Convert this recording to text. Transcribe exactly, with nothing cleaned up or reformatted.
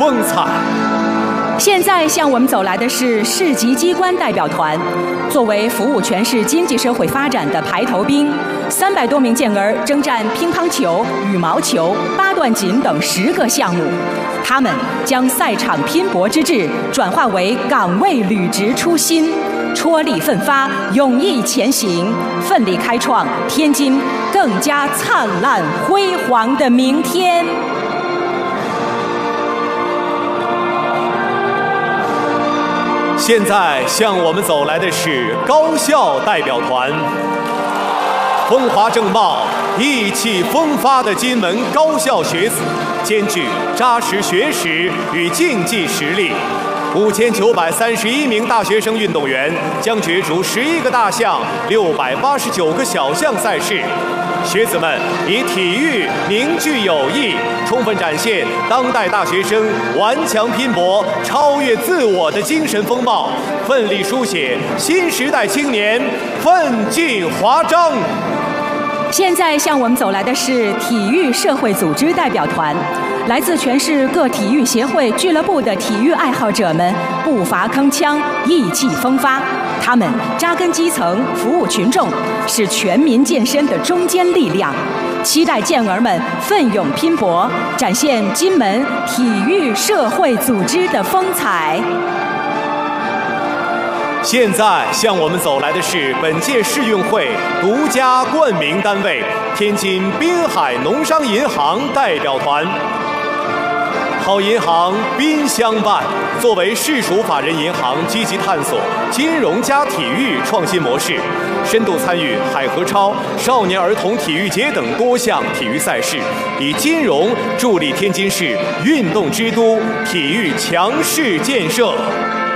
风采。 现在向我们走来的是市级机关代表团，作为服务全市经济社会发展的排头兵，三百多名健儿征战乒乓球、羽毛球、八段锦等十个项目。他们将赛场拼搏之志转化为岗位履职初心，踔厉奋发，勇毅前行，奋力开创天津更加灿烂辉煌的明天。 现在向我们走来的是高校代表团，风华正茂、意气风发的金门高校学子，兼具扎实学识与竞技实力。五千九百三十一名大学生运动员将角逐十一个大项、六百八十九个小项赛事。学子们以体育凝聚友谊，充分展现当代大学生顽强拼搏、超越自我的精神风貌，奋力书写新时代青年奋进华章。 现在向我们走来的是体育社会组织代表团，来自全市各体育协会、俱乐部的体育爱好者们步伐铿锵、意气风发。他们扎根基层，服务群众，是全民健身的中坚力量。期待健儿们奋勇拼搏，展现金门体育社会组织的风采。 现在向我们走来的是本届世运会独家冠名单位天津滨海农商银行代表团。好银行宾相伴，作为市属法人银行，积极探索金融加体育创新模式，深度参与海河超、少年儿童体育节等多项体育赛事，以金融助力天津市运动之都、体育强市建设。